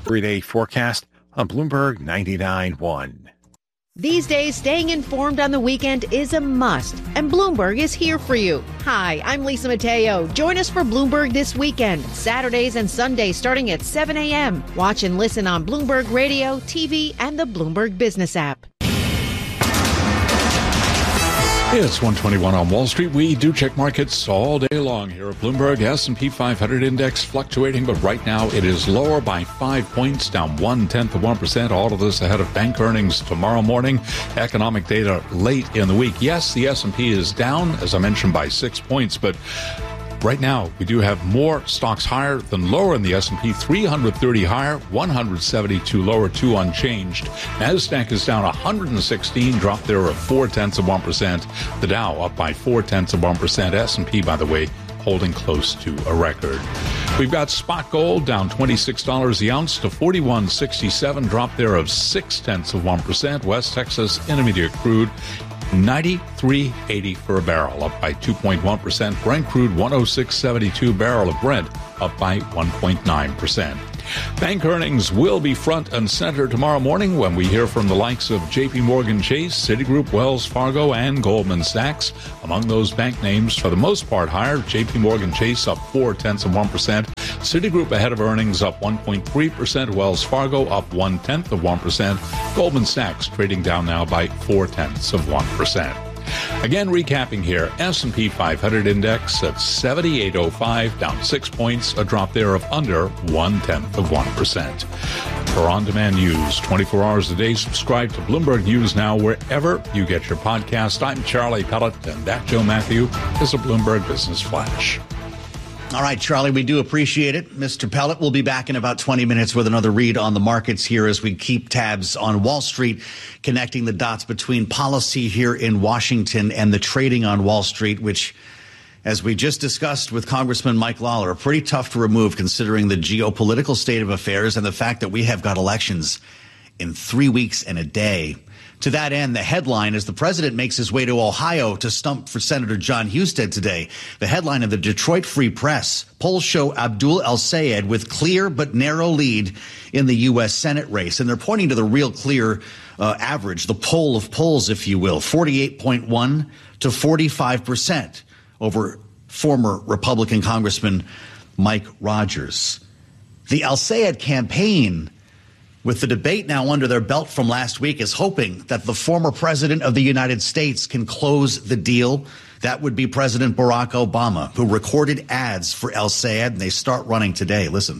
3-day forecast on Bloomberg 99.1. These days, staying informed on the weekend is a must, and Bloomberg is here for you. Hi, I'm Lisa Mateo. Join us for Bloomberg This Weekend, Saturdays and Sundays starting at 7 a.m. Watch and listen on Bloomberg Radio, TV, and the Bloomberg Business app. It's 121 on Wall Street. We do check markets all day long here at Bloomberg. S&P 500 index fluctuating, but right now it is lower by 5 points, down 0.1%. All of this ahead of bank earnings tomorrow morning. Economic data late in the week. Yes, the S&P is down, as I mentioned, by 6 points, but right now, we do have more stocks higher than lower in the S&P, 330 higher, 172 lower, 2 unchanged. NASDAQ is down 116, drop there of 0.4%. The Dow up by 0.4%. S&P, by the way, holding close to a record. We've got spot gold down $26 the ounce to $41.67, drop there of 0.6%. West Texas Intermediate crude $93.80 for a barrel, up by 2.1%. Brent crude $106.72, barrel of Brent up by 1.9%. Bank earnings will be front and center tomorrow morning when we hear from the likes of J.P. Morgan Chase, Citigroup, Wells Fargo, and Goldman Sachs. Among those bank names, for the most part higher, J.P. Morgan Chase up 0.4%. Citigroup ahead of earnings up 1.3%. Wells Fargo up 0.1%. Goldman Sachs trading down now by 0.4%. Again, recapping here, S&P 500 index at 78.05, down 6 points, a drop there of under 0.1%. For on-demand news, 24 hours a day, subscribe to Bloomberg News Now wherever you get your podcast. I'm Charlie Pellet, and that, Joe Matthew, is a Bloomberg Business Flash. All right, Charlie, we do appreciate it. Mr. Pellet will be back in about 20 minutes with another read on the markets here as we keep tabs on Wall Street, connecting the dots between policy here in Washington and the trading on Wall Street, which, as we just discussed with Congressman Mike Lawler, are pretty tough to remove considering the geopolitical state of affairs and the fact that we have got elections in 3 weeks and a day. To that end, the headline is the president makes his way to Ohio to stump for Senator John Husted today. The headline of the Detroit Free Press, polls show Abdul El-Sayed with clear but narrow lead in the U.S. Senate race. And they're pointing to the real clear average, the poll of polls, if you will, 48.1 to 45% over former Republican Congressman Mike Rogers. The El-Sayed campaign, with the debate now under their belt from last week, is hoping that the former president of the United States can close the deal. That would be President Barack Obama, who recorded ads for El-Sayed, and they start running today. Listen.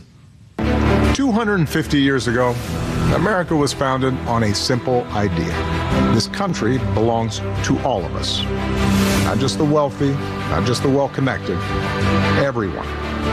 250 years ago, America was founded on a simple idea. This country belongs to all of us. Not just the wealthy, not just the well-connected, everyone.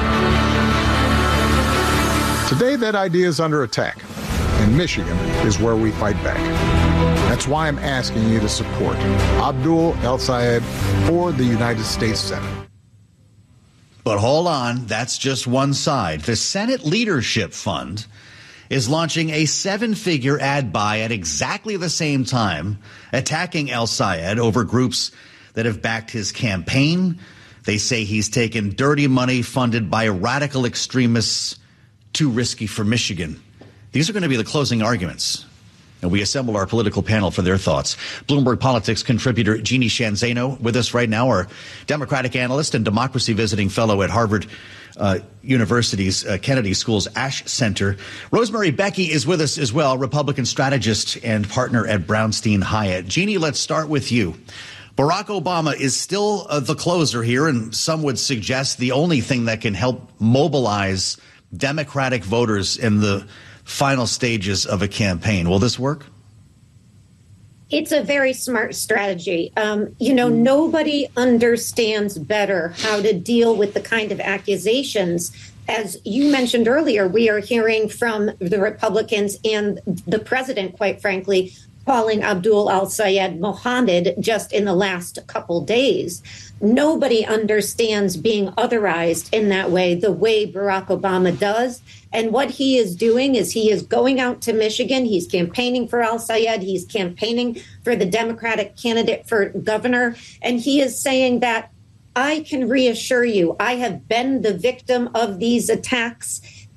Today, that idea is under attack. And Michigan is where we fight back. That's why I'm asking you to support Abdul El-Sayed for the United States Senate. But hold on, that's just one side. The Senate Leadership Fund is launching a 7-figure ad buy at exactly the same time, attacking El-Sayed over groups that have backed his campaign. They say he's taken dirty money funded by radical extremists, too risky for Michigan. These are going to be the closing arguments. And we assemble our political panel for their thoughts. Bloomberg Politics contributor Jeannie Shanzano with us right now, our Democratic analyst and democracy visiting fellow at Harvard University's Kennedy School's Ash Center. Rosemary Becky is with us as well, Republican strategist and partner at Brownstein Hyatt. Jeannie, let's start with you. Barack Obama is still the closer here, and some would suggest the only thing that can help mobilize Democratic voters in the final stages of a campaign. Will this work? It's a very smart strategy. Nobody understands better how to deal with the kind of accusations. As you mentioned earlier, we are hearing from the Republicans and the president, quite frankly, calling Abdul El-Sayed Mohammed just in the last couple days. Nobody understands being otherized in that way, the way Barack Obama does. And what he is doing is he is going out to Michigan. He's campaigning for El-Sayed. He's campaigning for the Democratic candidate for governor. And he is saying that I can reassure you, I have been the victim of these attacks.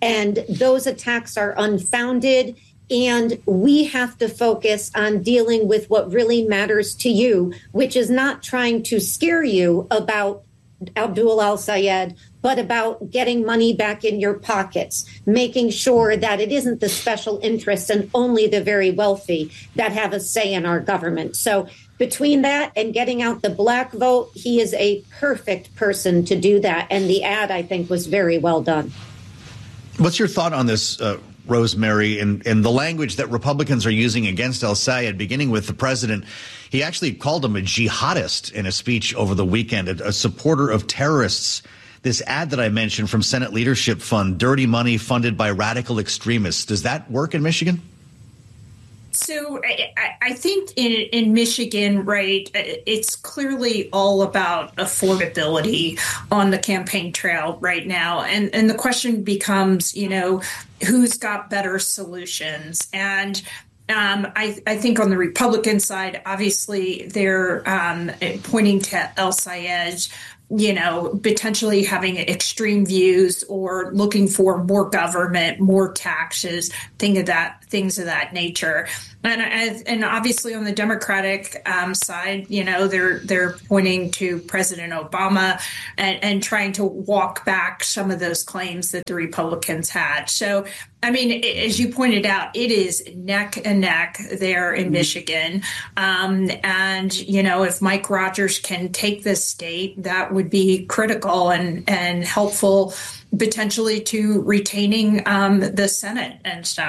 And those attacks are unfounded. And we have to focus on dealing with what really matters to you, which is not trying to scare you about Abdul al-Sayed, but about getting money back in your pockets, making sure that it isn't the special interests and only the very wealthy that have a say in our government. So between that and getting out the black vote, he is a perfect person to do that. And the ad, I think, was very well done. What's your thought on this, Rosemary, and the language that Republicans are using against al-Sayed, beginning with the president? He actually called him a jihadist in a speech over the weekend, a supporter of terrorists. This ad that I mentioned from Senate Leadership Fund, dirty money funded by radical extremists. Does that work in Michigan? So I think in Michigan, right, it's clearly all about affordability on the campaign trail right now. And the question becomes, who's got better solutions? And I think on the Republican side, obviously, they're pointing to al-Sayed, potentially having extreme views or looking for more government, more taxes, things of that nature. And obviously on the Democratic side, they're pointing to President Obama and trying to walk back some of those claims that the Republicans had. So, I mean, as you pointed out, it is neck and neck there in Michigan. And, if Mike Rogers can take this state, that would be critical and helpful potentially to retaining the Senate and stuff.